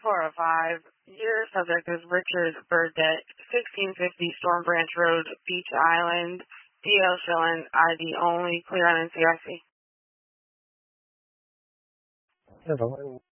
405. Your subject is Richard Burdett, 1650 Storm Branch Road, Beach Island, DL showing ID only, clear on NCIC. Hello.